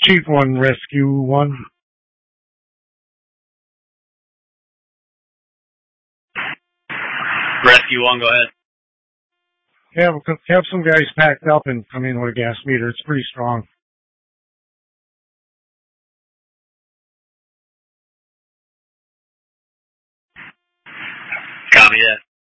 Chief 1, Rescue 1. Rescue 1, go ahead. Have some guys packed up and come in with a gas meter. It's pretty strong. Copy that.